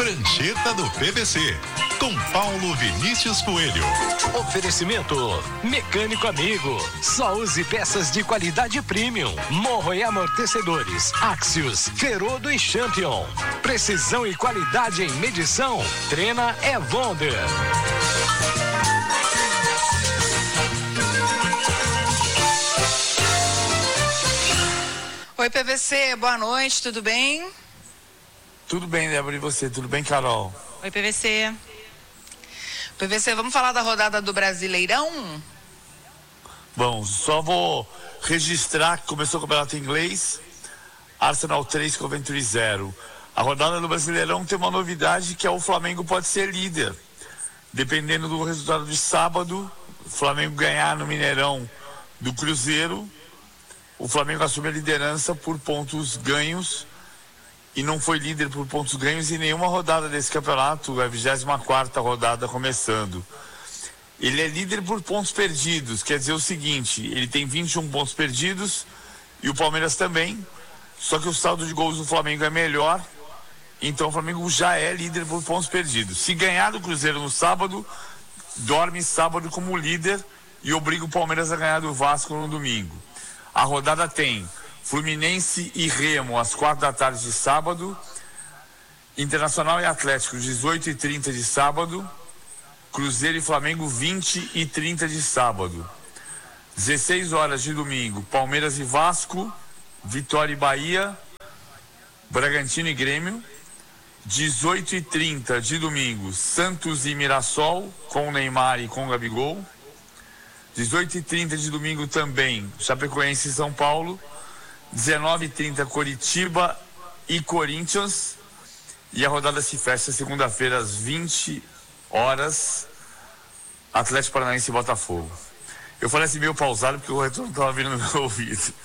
Prancheta do PVC, com Paulo Vinícius Coelho. Oferecimento Mecânico Amigo. Só use peças de qualidade premium. Morro e amortecedores. Axios, Ferodo e Champion. Precisão e qualidade em medição. Trena é Wonder. Oi, PVC, boa noite, tudo bem? Tudo bem, Débora, e você? Tudo bem, Carol? Oi, PVC. PVC, vamos falar da rodada do Brasileirão? Bom, só vou registrar que começou o campeonato inglês, Arsenal 3, Coventry 0. A rodada do Brasileirão tem uma novidade, que é o Flamengo pode ser líder. Dependendo do resultado de sábado, o Flamengo ganhar no Mineirão do Cruzeiro, o Flamengo assume a liderança por pontos ganhos e não foi líder por pontos ganhos em nenhuma rodada desse campeonato, a 24ª rodada começando. Ele é líder por pontos perdidos, quer dizer o seguinte, ele tem 21 pontos perdidos e o Palmeiras também, só que o saldo de gols do Flamengo é melhor, então o Flamengo já é líder por pontos perdidos. Se ganhar do Cruzeiro no sábado, dorme sábado como líder e obriga o Palmeiras a ganhar do Vasco no domingo. A rodada tem Fluminense e Remo às 4h de sábado, Internacional e Atlético 18h30 de sábado, Cruzeiro e Flamengo 20h30 de sábado, 16 horas de domingo, Palmeiras e Vasco, Vitória e Bahia, Bragantino e Grêmio, 18h30 de domingo, Santos e Mirassol, com Neymar e com Gabigol, 18h30 de domingo também, Chapecoense e São Paulo, 19h30 Coritiba e Corinthians, e a rodada se fecha segunda-feira às 20 horas, Atlético Paranaense e Botafogo. Eu falei assim meio pausado porque o retorno estava vindo no meu ouvido.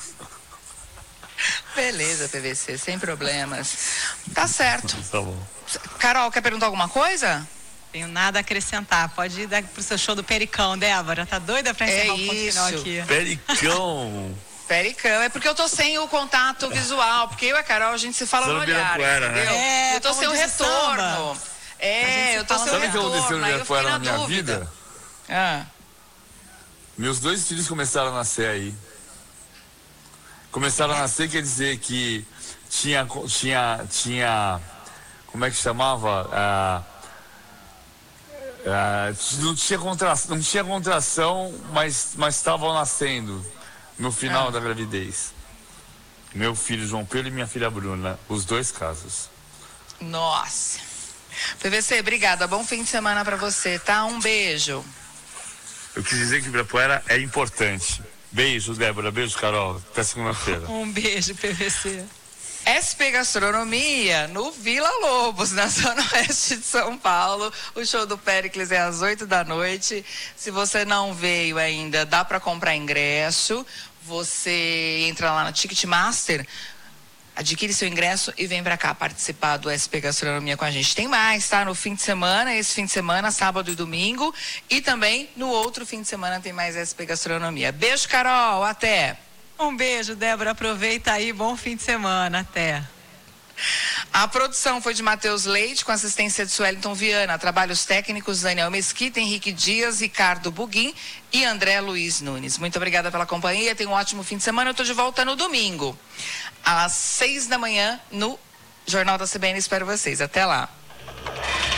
Beleza, PVC, sem problemas. Tá certo. Tá bom. Carol, quer perguntar alguma coisa? Tenho nada a acrescentar. Pode ir pro seu show do Pericão, Débora. Tá doida pra encerrar o ponto final aqui? Pericão. Pericão, é porque eu tô sem o contato visual, porque eu e a Carol, a gente se fala no olhar, entendeu? Né? Eu tô sem o retorno. Eu tô sem o retorno. Sabe o que aconteceu no aí eu Ibirapuera fiquei na minha vida? Meus 2 filhos começaram a nascer aí. Começaram a nascer quer dizer que tinha como é que chamava? Não tinha contração, mas estavam nascendo no final da gravidez. Meu filho João Pedro e minha filha Bruna, os 2 casos. Nossa. PVC, obrigada. Bom fim de semana pra você, tá? Um beijo. Eu quis dizer que Ibirapuera é importante. Beijo, Débora. Beijo, Carol. Até segunda-feira. Um beijo, PVC. SP Gastronomia, no Vila Lobos, na zona oeste de São Paulo. O show do Péricles é às 20h. Se você não veio ainda, dá para comprar ingresso. Você entra lá na Ticketmaster, adquire seu ingresso e vem para cá participar do SP Gastronomia com a gente. Tem mais, tá? No fim de semana, esse fim de semana, sábado e domingo. E também no outro fim de semana tem mais SP Gastronomia. Beijo, Carol. Até. Um beijo, Débora. Aproveita aí. Bom fim de semana. Até. A produção foi de Matheus Leite, com assistência de Sueliton Viana. Trabalhos técnicos, Daniel Mesquita, Henrique Dias, Ricardo Buguim e André Luiz Nunes. Muito obrigada pela companhia. Tenha um ótimo fim de semana. Eu tô de volta no domingo, às 6 da manhã, no Jornal da CBN. Espero vocês. Até lá.